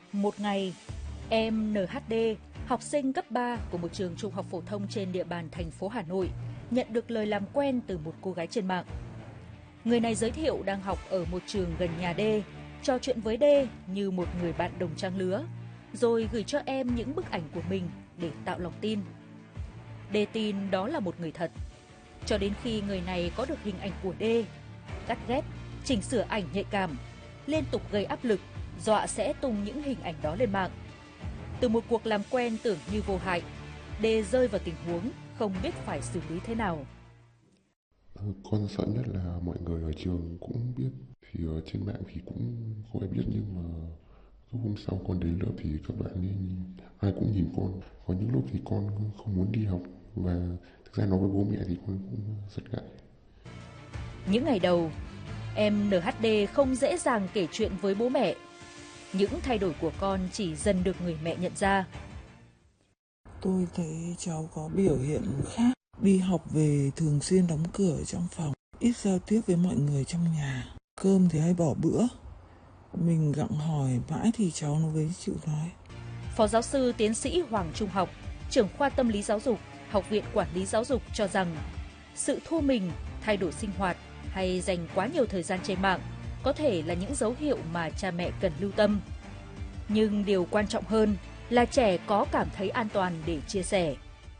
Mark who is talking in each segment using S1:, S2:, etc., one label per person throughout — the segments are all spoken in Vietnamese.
S1: Một ngày, em NHD, học sinh cấp 3 của một trường trung học phổ thông trên địa bàn thành phố Hà Nội, nhận được lời làm quen từ một cô gái trên mạng. Người này giới thiệu đang học ở một trường gần nhà D, trò chuyện với D như một người bạn đồng trang lứa, rồi gửi cho em những bức ảnh của mình để tạo lòng tin. D tin đó là một người thật, cho đến khi người này có được hình ảnh của D, cắt ghép, chỉnh sửa ảnh nhạy cảm, liên tục gây áp lực, dọa sẽ tung những hình ảnh đó lên mạng. Từ một cuộc làm quen tưởng như vô hại, D rơi vào tình huống không biết phải xử lý thế nào.
S2: Con sợ nhất là mọi người ở trường cũng biết, thì ở trên mạng thì cũng không ai biết, nhưng mà lúc hôm sau con đến lớp thì các bạn ai cũng nhìn con. Có những lúc thì con không muốn đi học, và thực ra nói với bố mẹ thì con cũng rất ngại.
S1: Những ngày đầu, em NHD không dễ dàng kể chuyện với bố mẹ. Những thay đổi của con chỉ dần được người mẹ nhận ra.
S3: Tôi thấy cháu có biểu hiện khác. Đi học về thường xuyên đóng cửa ở trong phòng, ít giao tiếp với mọi người trong nhà. Cơm thì hay bỏ bữa. Mình gặng hỏi mãi thì cháu nó mới chịu nói.
S1: Phó giáo sư tiến sĩ Hoàng Trung Học, trưởng khoa tâm lý giáo dục, Học viện Quản lý Giáo dục cho rằng sự thu mình, thay đổi sinh hoạt hay dành quá nhiều thời gian trên mạng có thể là những dấu hiệu mà cha mẹ cần lưu tâm. Nhưng điều quan trọng hơn là trẻ có cảm thấy an toàn để chia sẻ.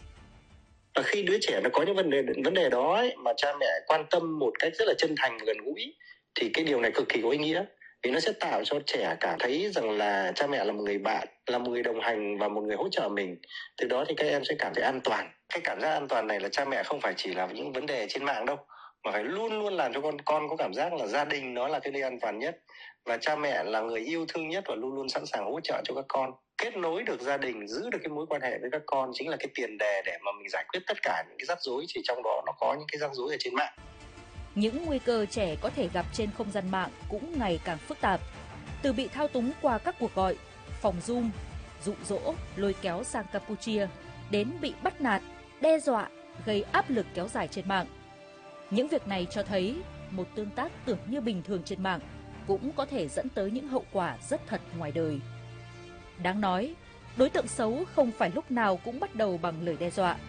S4: Và khi đứa trẻ nó có những vấn đề đó ấy, mà cha mẹ quan tâm một cách rất là chân thành và gần gũi, thì cái điều này cực kỳ có ý nghĩa, vì nó sẽ tạo cho trẻ cảm thấy rằng là cha mẹ là một người bạn, là một người đồng hành và một người hỗ trợ mình. Từ đó thì các em sẽ cảm thấy an toàn. Cái cảm giác an toàn này là cha mẹ không phải chỉ là những vấn đề trên mạng đâu, mà phải luôn luôn làm cho con có cảm giác là gia đình nó là cái nơi an toàn nhất, và cha mẹ là người yêu thương nhất và luôn luôn sẵn sàng hỗ trợ cho các con. Kết nối được gia đình, giữ được cái mối quan hệ với các con chính là cái tiền đề để mà mình giải quyết tất cả những cái rắc rối, chỉ trong đó nó có những cái rắc rối ở trên mạng.
S1: Những nguy cơ trẻ có thể gặp trên không gian mạng cũng ngày càng phức tạp. Từ bị thao túng qua các cuộc gọi, phòng Zoom, dụ dỗ, lôi kéo sang Campuchia, đến bị bắt nạt, đe dọa, gây áp lực kéo dài trên mạng. Những việc này cho thấy một tương tác tưởng như bình thường trên mạng cũng có thể dẫn tới những hậu quả rất thật ngoài đời. Đáng nói, đối tượng xấu không phải lúc nào cũng bắt đầu bằng lời đe dọa.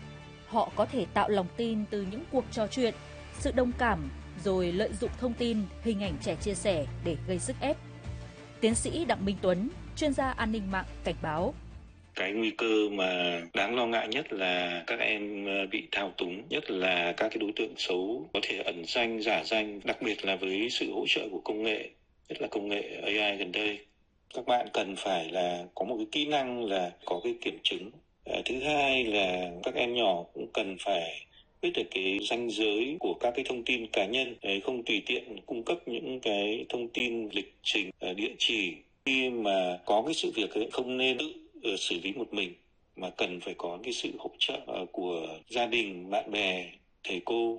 S1: Họ có thể tạo lòng tin từ những cuộc trò chuyện, sự đồng cảm, rồi lợi dụng thông tin, hình ảnh trẻ chia sẻ để gây sức ép. Tiến sĩ Đặng Minh Tuấn, chuyên gia an ninh mạng cảnh báo.
S5: Cái nguy cơ mà đáng lo ngại nhất là các em bị thao túng, nhất là các cái đối tượng xấu có thể ẩn danh, giả danh, đặc biệt là với sự hỗ trợ của công nghệ, nhất là công nghệ AI gần đây. Các bạn cần phải là có một cái kỹ năng là có cái kiểm chứng. Thứ hai là các em nhỏ cũng cần phải biết được cái ranh giới của các cái thông tin cá nhân, không tùy tiện cung cấp những cái thông tin lịch trình, địa chỉ. Khi mà có cái sự việc ấy, không nên tự xử lý một mình, mà cần phải có cái sự hỗ trợ của gia đình, bạn bè, thầy cô.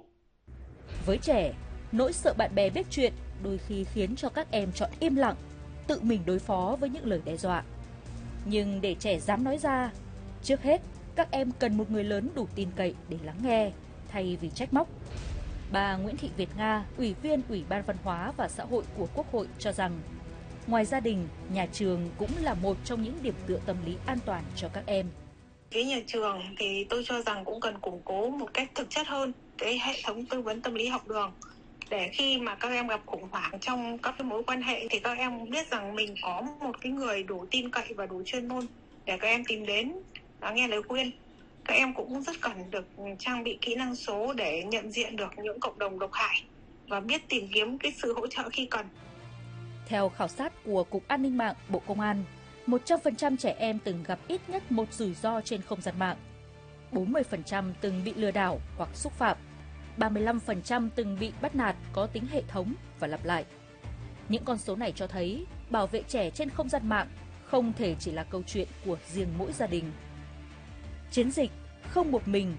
S1: Với trẻ, nỗi sợ bạn bè biết chuyện đôi khi khiến cho các em chọn im lặng, tự mình đối phó với những lời đe dọa. Nhưng để trẻ dám nói ra, trước hết các em cần một người lớn đủ tin cậy để lắng nghe thay vì trách móc. Bà Nguyễn Thị Việt Nga, Ủy viên Ủy ban Văn hóa và Xã hội của Quốc hội cho rằng, ngoài gia đình, nhà trường cũng là một trong những điểm tựa tâm lý an toàn cho các em.
S6: Cái nhà trường thì tôi cho rằng cũng cần củng cố một cách thực chất hơn cái hệ thống tư vấn tâm lý học đường, để khi mà các em gặp khủng hoảng trong các cái mối quan hệ thì các em biết rằng mình có một cái người đủ tin cậy và đủ chuyên môn để các em tìm đến lắng nghe lời khuyên. Các em cũng rất cần được trang bị kỹ năng số để nhận diện được những cộng đồng độc hại và biết tìm kiếm cái sự hỗ trợ khi cần.
S1: Theo khảo sát của Cục An ninh mạng Bộ Công an, 100% trẻ em từng gặp ít nhất một rủi ro trên không gian mạng. 40% từng bị lừa đảo hoặc xúc phạm. 35% từng bị bắt nạt có tính hệ thống và lặp lại. Những con số này cho thấy bảo vệ trẻ trên không gian mạng không thể chỉ là câu chuyện của riêng mỗi gia đình. Chiến dịch Không một mình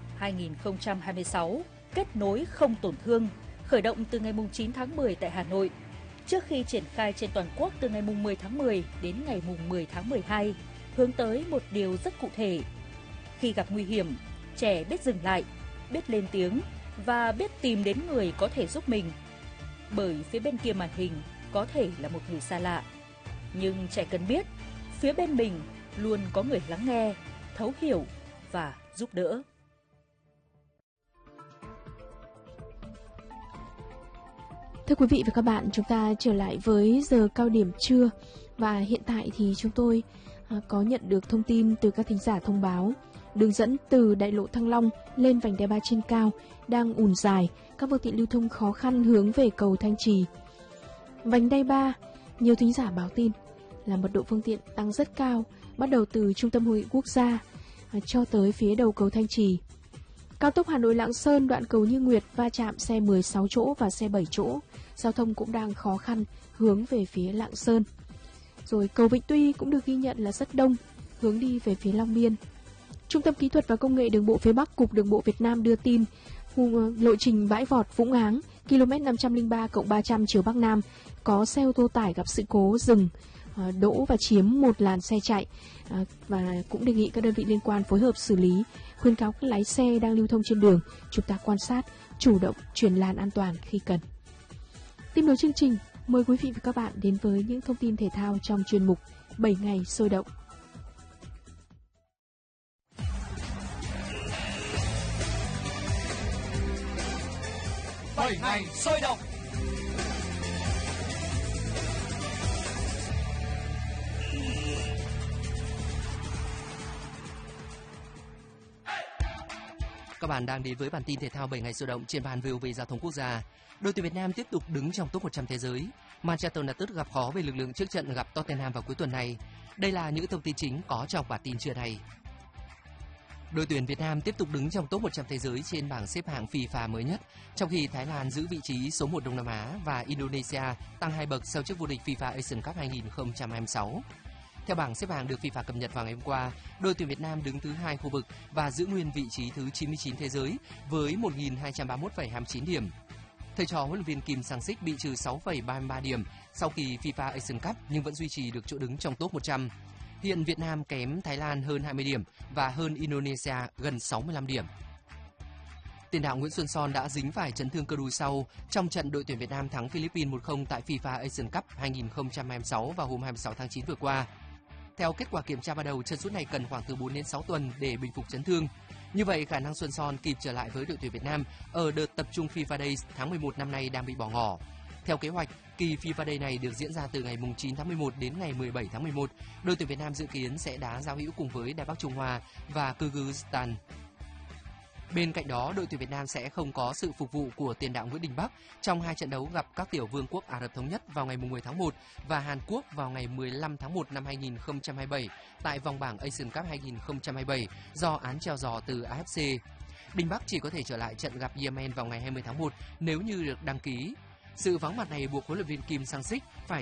S1: 2026 kết nối không tổn thương khởi động từ ngày 9 tháng 10 tại Hà Nội, trước khi triển khai trên toàn quốc từ ngày 10 tháng 10 đến ngày 10 tháng 12, hướng tới một điều rất cụ thể. Khi gặp nguy hiểm, trẻ biết dừng lại, biết lên tiếng và biết tìm đến người có thể giúp mình. Bởi phía bên kia màn hình có thể là một người xa lạ. Nhưng trẻ cần biết, phía bên mình luôn có người lắng nghe, thấu hiểu và giúp đỡ.
S7: Thưa quý vị và các bạn, chúng ta trở lại với giờ cao điểm trưa và hiện tại thì chúng tôi có nhận được thông tin từ các thính giả thông báo đường dẫn từ đại lộ Thăng Long lên vành đai 3 trên cao đang ùn dài, các phương tiện lưu thông khó khăn hướng về cầu Thanh Trì. Vành đai 3, nhiều thính giả báo tin là mật độ phương tiện tăng rất cao, bắt đầu từ trung tâm hội nghị quốc gia cho tới phía đầu cầu Thanh Trì. Cao tốc Hà Nội Lạng Sơn đoạn cầu Như Nguyệt va chạm xe 16 chỗ và xe 7 chỗ, giao thông cũng đang khó khăn hướng về phía Lạng Sơn. Rồi cầu Vĩnh Tuy cũng được ghi nhận là rất đông, hướng đi về phía Long Biên. Trung tâm Kỹ thuật và Công nghệ Đường bộ phía Bắc, Cục Đường bộ Việt Nam đưa tin lộ trình Bãi Vọt Vũng Áng, km 503+300 chiều Bắc Nam, có xe ô tô tải gặp sự cố dừng, đỗ và chiếm một làn xe chạy, và cũng đề nghị các đơn vị liên quan phối hợp xử lý, khuyến cáo các lái xe đang lưu thông trên đường chúng ta quan sát, chủ động chuyển làn an toàn khi cần. Tiếp nối chương trình, mời quý vị và các bạn đến với những thông tin thể thao trong chuyên mục 7 ngày sôi động.
S8: Ngày sôi động. Các bạn đang đến với bản tin thể thao 7 ngày sôi động trên ban VOV Giao thông Quốc gia. Đội tuyển Việt Nam tiếp tục đứng trong top 100 thế giới. Manchester United gặp khó về lực lượng trước trận gặp Tottenham vào cuối tuần này. Đây là những thông tin chính có trong bản tin trưa nay. Đội tuyển Việt Nam tiếp tục đứng trong top 100 thế giới trên bảng xếp hạng FIFA mới nhất, trong khi Thái Lan giữ vị trí số 1 Đông Nam Á và Indonesia tăng 2 bậc sau chức vô địch FIFA Asian Cup 2026. Theo bảng xếp hạng được FIFA cập nhật vào ngày hôm qua, đội tuyển Việt Nam đứng thứ 2 khu vực và giữ nguyên vị trí thứ 99 thế giới với 1.231,29 điểm. Thầy trò huấn luyện viên Kim Sang-sik bị trừ 6,33 điểm sau kỳ FIFA Asian Cup nhưng vẫn duy trì được chỗ đứng trong top 100. Hiện Việt Nam kém Thái Lan hơn 20 điểm và hơn Indonesia gần 65 điểm. Tiền đạo Nguyễn Xuân Son đã dính phải chấn thương cơ đùi sau trong trận đội tuyển Việt Nam thắng Philippines 1-0 tại FIFA Asian Cup 2026 vào hôm 26 tháng 9 vừa qua. Theo kết quả kiểm tra ban đầu, chân sút này cần khoảng từ 4 đến 6 tuần để bình phục chấn thương. Như vậy, khả năng Xuân Son kịp trở lại với đội tuyển Việt Nam ở đợt tập trung FIFA Days tháng 11 năm nay đang bị bỏ ngỏ. Theo kế hoạch, kỳ FIFA Day này được diễn ra từ ngày 9 tháng 11 đến ngày 17 tháng 11. Đội tuyển Việt Nam dự kiến sẽ đá giao hữu cùng với Đài Bắc Trung Hoa và Kyrgyzstan. Bên cạnh đó, đội tuyển Việt Nam sẽ không có sự phục vụ của tiền đạo Nguyễn Đình Bắc trong hai trận đấu gặp các tiểu vương quốc Ả Rập Thống Nhất vào ngày 10 tháng 1 và Hàn Quốc vào ngày 15 tháng 1 năm 2027 tại vòng bảng Asian Cup 2027 do án treo giò từ AFC. Đình Bắc chỉ có thể trở lại trận gặp Yemen vào ngày 20 tháng 1 nếu như được đăng ký. Sự vắng mặt này buộc huấn luyện viên Kim Sang-sik phải